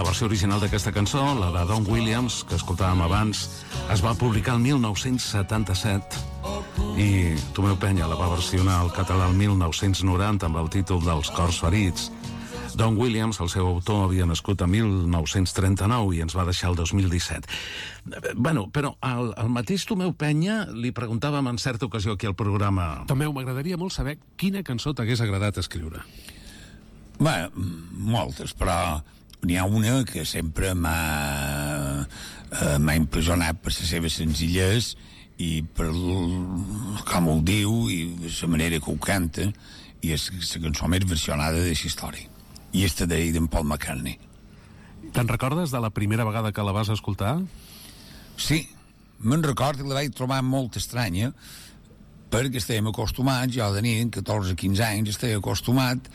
La versió original d'aquesta cançó, la de Don Williams, que escoltàvem abans, es va publicar el 1977 i Tomeu Penya la va versionar al català el 1990 amb el títol dels Cors Ferits. Don Williams, el seu autor, havia nascut a 1939 i ens va deixar el 2017. Bueno, però al mateix Tomeu Penya li preguntàvem en certa ocasió aquí al programa... Tomeu, m'agradaria molt saber quina cançó t'hagués agradat escriure. Bé, moltes, però n'hi ha una que sempre m'ha impressionat per la seva senzillesa i per com ho diu i la manera que ho canta, i és la cançó més versionada de la història, i esta d'en Paul McCartney. Te'n recordes de la primera vegada que la vas escoltar? Sí, me'n recordo que la vaig trobar molt estranya, perquè estàvem acostumats, jo tenia 14-15 anys, estava acostumat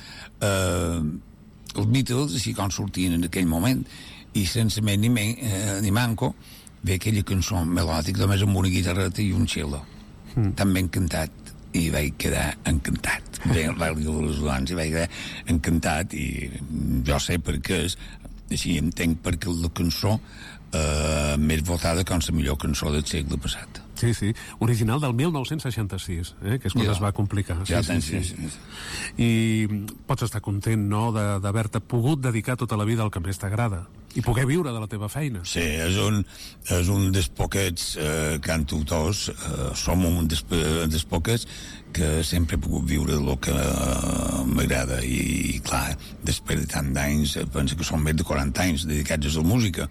els Beatles, així com sortien en aquell moment, i sense més ni manco, ve aquella cançó melòdica, només amb una guitarreta i un cello. Tan ben cantat, i vaig quedar encantat. Ve el Rally de les Duans, i vaig quedar encantat, i jo sé per què és, així entenc perquè la cançó més votada com la millor cançó del segle passat. Sí, sí, original del 1966, que és quan es va complicar. Sí. I pots estar content, no?, d'haver-te pogut dedicar tota la vida al que més t'agrada i poder viure de la teva feina. Sí, és un dels poquets cantautors, som un dels poquets que sempre he pogut viure del que m'agrada, i clar, després de tant d'anys, penso que són més de 40 anys dedicats a la música,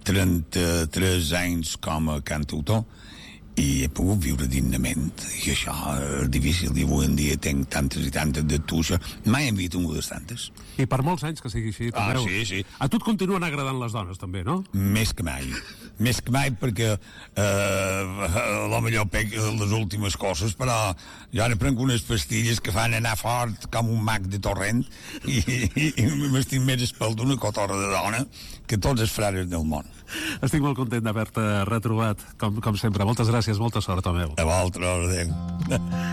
33 anys com a cantautor, i he pogut viure dignament, i això és difícil, i avui en dia tenc tantes i tantes d'actuació, mai hem vist tingudes tantes. I per molts anys que sigui així, Tomeu. Sí. A tu et continuen agradant les dones, també, no? Més que mai, perquè a lo millor pec les últimes coses, però jo ara prenc unes pastilles que fan anar fort com un mag de torrent, i m'estic més espel d'una cotorra de dona que tots els frares del món. Estic molt content d'haver-te retrobat, com sempre. Moltes gràcies, molta sort, Tomeu. A vosaltres, adéu.